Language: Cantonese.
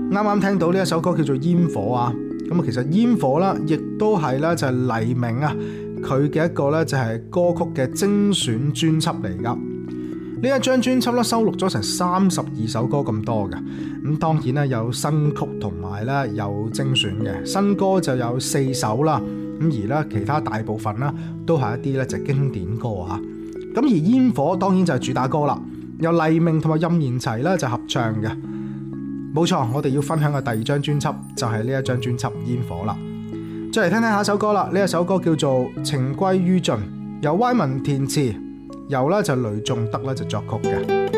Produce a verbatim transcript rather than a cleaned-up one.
啱啱聽到呢一首歌叫做《煙火》啊，咁啊其實《煙火》啦，亦都係咧就係黎明啊佢嘅一個咧就係歌曲嘅精選專輯嚟噶。呢一張專輯咧收錄咗成三十二首歌咁多嘅，咁當然咧有新曲同埋咧有精選嘅，新歌就有四首啦，咁而咧其他大部分啦都係一啲咧就經典歌啊。咁而煙火當然就係主打歌啦，由黎明同埋任賢齊咧就合唱嘅。冇錯，我哋要分享嘅第二張專輯就係呢一張專輯《煙火》啦。再嚟聽聽下一首歌啦，呢一首歌叫做《情歸於盡》，由歪文填詞，由咧就雷頌德咧就作曲嘅。